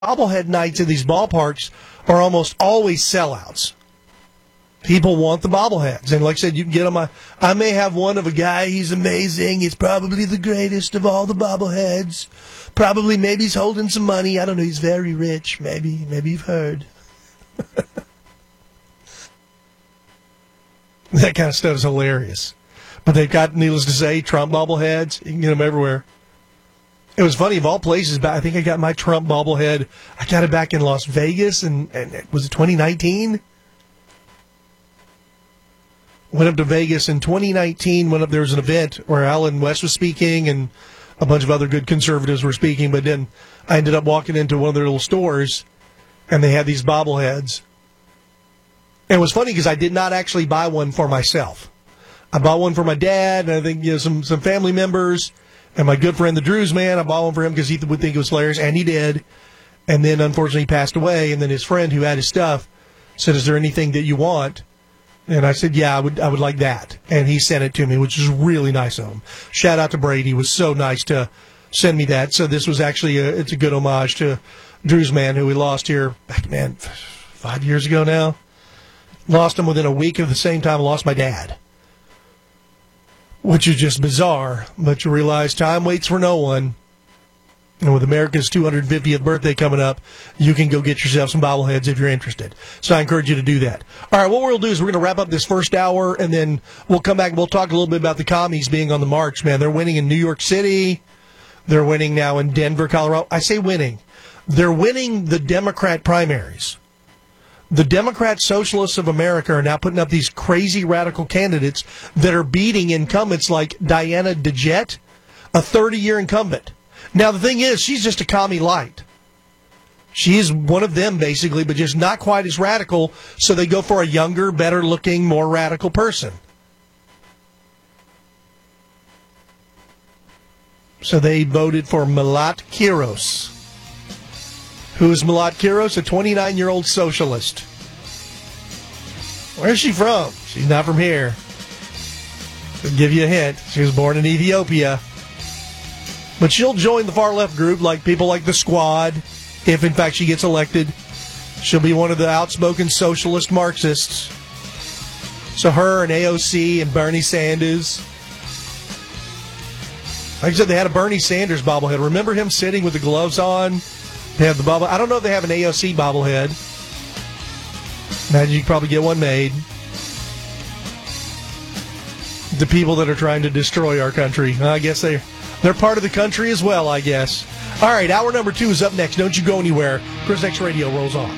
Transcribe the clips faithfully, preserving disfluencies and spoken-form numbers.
bobblehead nights in these ballparks are almost always sellouts. People want the bobbleheads. And like I said, you can get them. I, I may have one of a guy, he's amazing. He's probably the greatest of all the bobbleheads. Probably, maybe he's holding some money. I don't know. He's very rich. Maybe, maybe you've heard. That kind of stuff is hilarious. But they've got, needless to say, Trump bobbleheads. You can get them everywhere. It was funny, of all places, but I think I got my Trump bobblehead. I got it back in Las Vegas, and, and was it twenty nineteen? Went up to Vegas in twenty nineteen. Went up, there was an event where Alan West was speaking, and a bunch of other good conservatives were speaking. But then I ended up walking into one of their little stores, and they had these bobbleheads. And it was funny because I did not actually buy one for myself. I bought one for my dad, and I think you know some some family members. And my good friend, the Drews man, I bought one for him because he would think it was hilarious, and he did. And then, unfortunately, he passed away. And then his friend who had his stuff said, "Is there anything that you want?" And I said, "Yeah, I would I would like that." And he sent it to me, which is really nice of him. Shout out to Brady. It was so nice to send me that. So this was actually a, it's a good homage to Drews man, who we lost here back, man, five years ago now. Lost him within a week of the same time I lost my dad. Which is just bizarre, but you realize time waits for no one. And with America's two hundred fiftieth birthday coming up, you can go get yourself some bobbleheads if you're interested. So I encourage you to do that. All right, what we'll do is we're going to wrap up this first hour, and then we'll come back and we'll talk a little bit about the commies being on the march, man. They're winning in New York City. They're winning now in Denver, Colorado. I say winning. They're winning the Democrat primaries. The Democrat Socialists of America are now putting up these crazy radical candidates that are beating incumbents like Diana DeJette, a thirty-year incumbent. Now, the thing is, she's just a commie light. She is one of them, basically, but just not quite as radical, so they go for a younger, better-looking, more radical person. So they voted for Malat Quiros. Who is Malat Quiros? A twenty-nine-year-old socialist. Where is she from? She's not from here. I'll give you a hint. She was born in Ethiopia. But she'll join the far-left group, like people like the Squad, if, in fact, she gets elected. She'll be one of the outspoken socialist Marxists. So her and A O C and Bernie Sanders. Like I said, they had a Bernie Sanders bobblehead. Remember him sitting with the gloves on? They have the bobble. I don't know if they have an A O C bobblehead. Imagine you could probably get one made. The people that are trying to destroy our country. I guess they, they're part of the country as well, I guess. All right, hour number two is up next. Don't you go anywhere. Chris X Radio rolls on.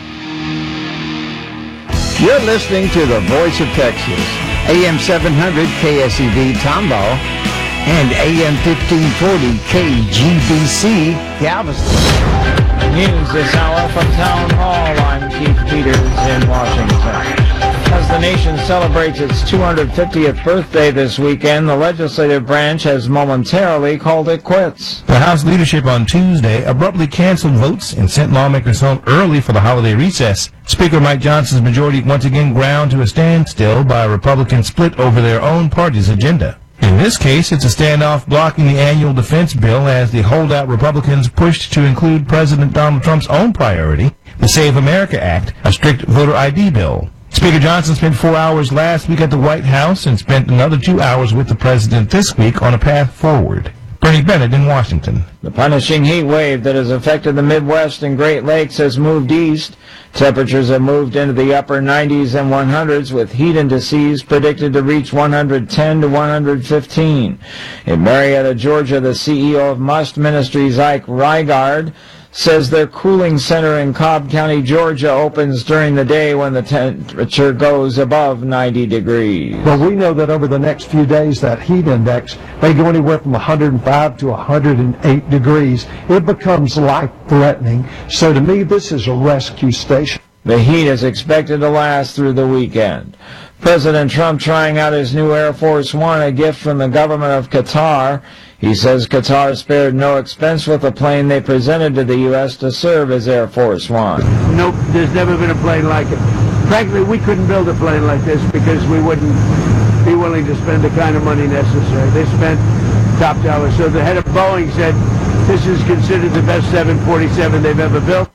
You're listening to the Voice of Texas, A M seven hundred K S E V Tomball and A M fifteen forty K G B C Galveston. News this hour from Town Hall. I'm Keith Peters in Washington. As the nation celebrates its two hundred fiftieth birthday this weekend, the legislative branch has momentarily called it quits. The House leadership on Tuesday abruptly canceled votes and sent lawmakers home early for the holiday recess. Speaker Mike Johnson's majority once again ground to a standstill by a Republican split over their own party's agenda. In this case, it's a standoff blocking the annual defense bill as the holdout Republicans pushed to include President Donald Trump's own priority, the Save America Act, a strict voter I D bill. Speaker Johnson spent four hours last week at the White House and spent another two hours with the president this week on a path forward. Bernie Bennett in Washington. The punishing heat wave that has affected the Midwest and Great Lakes has moved east. Temperatures have moved into the upper nineties and one hundreds, with heat indices predicted to reach one hundred ten to one hundred fifteen. In Marietta, Georgia, the C E O of Must Ministries, Ike Reigard, says their cooling center in Cobb County, Georgia, opens during the day when the temperature goes above ninety degrees. Well, we know that over the next few days, that heat index may go anywhere from one hundred five to one hundred eight degrees. It becomes life-threatening. So to me, this is a rescue station. The heat is expected to last through the weekend. President Trump trying out his new Air Force One, a gift from the government of Qatar. He says Qatar spared no expense with the plane they presented to the U S to serve as Air Force One. Nope, there's never been a plane like it. Frankly, we couldn't build a plane like this because we wouldn't be willing to spend the kind of money necessary. They spent top dollar. So the head of Boeing said this is considered the best seven forty-seven they've ever built.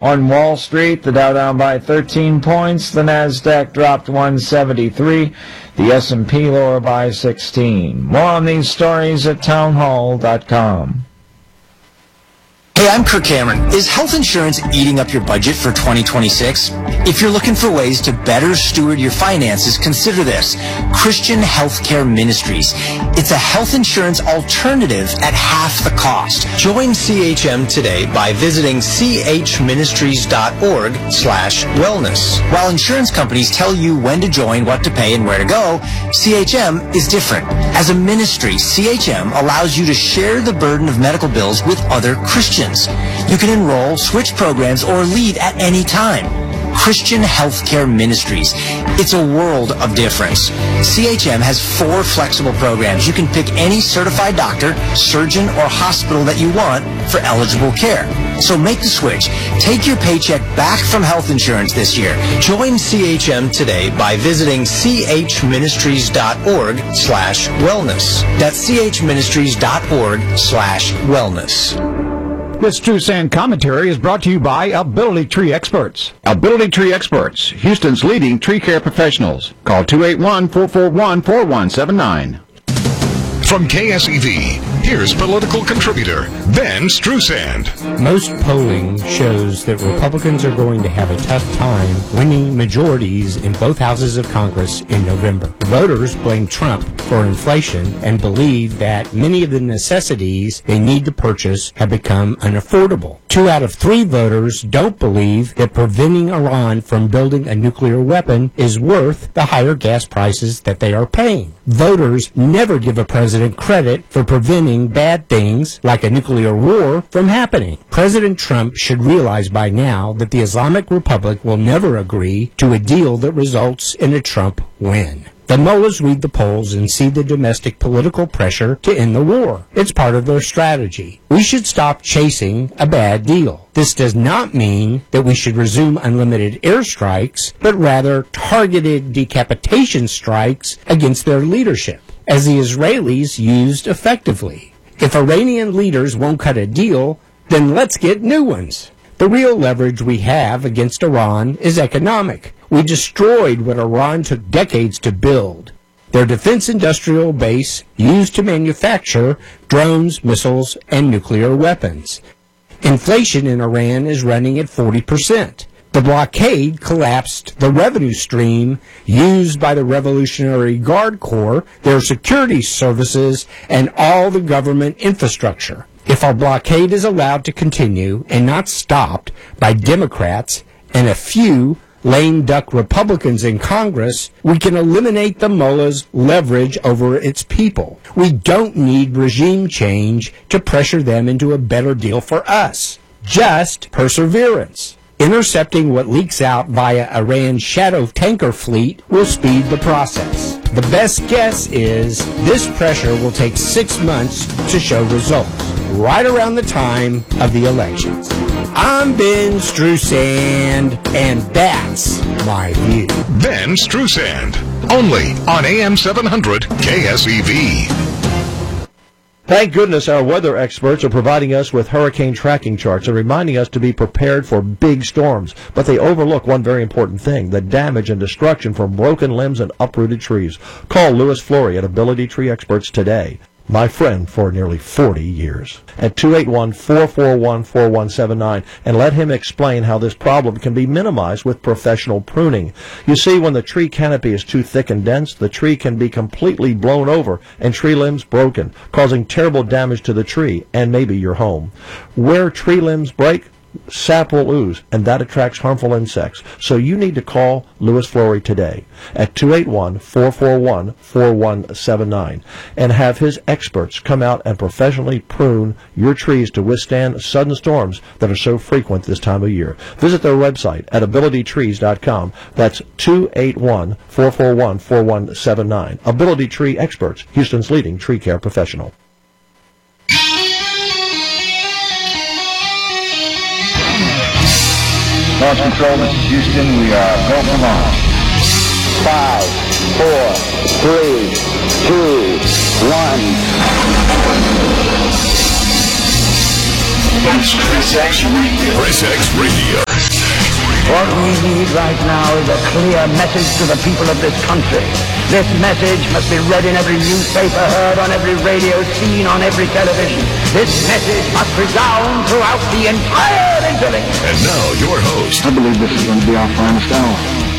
On Wall Street, the Dow down by thirteen points, the Nasdaq dropped one seventy-three, the S and P lower by sixteen. More on these stories at townhall dot com. Hey, I'm Kirk Cameron. Is health insurance eating up your budget for twenty twenty-six? If you're looking for ways to better steward your finances, consider this. Christian Healthcare Ministries. It's a health insurance alternative at half the cost. Join C H M today by visiting chministries.org slash wellness. While insurance companies tell you when to join, what to pay, and where to go, C H M is different. As a ministry, C H M allows you to share the burden of medical bills with other Christians. You can enroll, switch programs, or leave at any time. Christian Healthcare Ministries. It's a world of difference. C H M has four flexible programs. You can pick any certified doctor, surgeon, or hospital that you want for eligible care. So make the switch. Take your paycheck back from health insurance this year. Join C H M today by visiting chministries.org slash wellness. That's chministries.org slash wellness. This True Sand commentary is brought to you by Ability Tree Experts. Ability Tree Experts, Houston's leading tree care professionals. Call two eight one, four four one, four one seven nine. From K S E V, here's political contributor Ben Strusand. Most polling shows that Republicans are going to have a tough time winning majorities in both houses of Congress in November. Voters blame Trump for inflation and believe that many of the necessities they need to purchase have become unaffordable. Two out of three voters don't believe that preventing Iran from building a nuclear weapon is worth the higher gas prices that they are paying. Voters never give a president credit for preventing bad things like a nuclear war from happening. President Trump should realize by now that the Islamic Republic will never agree to a deal that results in a Trump win. The mullahs read the polls and see the domestic political pressure to end the war. It's part of their strategy. We should stop chasing a bad deal. This does not mean that we should resume unlimited airstrikes, but rather targeted decapitation strikes against their leadership, as the Israelis used effectively. If Iranian leaders won't cut a deal, then let's get new ones. The real leverage we have against Iran is economic. We destroyed what Iran took decades to build. Their defense industrial base used to manufacture drones, missiles, and nuclear weapons. Inflation in Iran is running at forty percent. The blockade collapsed the revenue stream used by the Revolutionary Guard Corps, their security services, and all the government infrastructure. If our blockade is allowed to continue and not stopped by Democrats and a few lame duck Republicans in Congress, we can eliminate the mullah's leverage over its people. We don't need regime change to pressure them into a better deal for us. Just perseverance. Intercepting what leaks out via Iran's shadow tanker fleet will speed the process. The best guess is this pressure will take six months to show results, right around the time of the elections. I'm Ben Strusand, and that's my view. Ben Strusand, only on A M seven hundred K S E V. Thank goodness our weather experts are providing us with hurricane tracking charts and reminding us to be prepared for big storms. But they overlook one very important thing, the damage and destruction from broken limbs and uprooted trees. Call Louis Flory at Ability Tree Experts today. My friend for nearly forty years. At two eight one, four four one, four one seven nine, and let him explain how this problem can be minimized with professional pruning. You see, when the tree canopy is too thick and dense, the tree can be completely blown over and tree limbs broken, causing terrible damage to the tree and maybe your home. Where tree limbs break, sap will ooze, and that attracts harmful insects. So you need to call Louis Flory today at two eight one, four four one, four one seven nine and have his experts come out and professionally prune your trees to withstand sudden storms that are so frequent this time of year. Visit their website at ability trees dot com. That's two eight one, four four one, four one seven nine. Ability Tree Experts, Houston's leading tree care professional. Launch control, this is Houston. We are go for launch. Five, four, three, two, one. Chris X Radio. Chris X Radio. What we need right now is a clear message to the people of this country. This message must be read in every newspaper, heard on every radio, seen on every television. This message must resound throughout the entire intellect. And now, your host. I believe this is going to be our finest hour.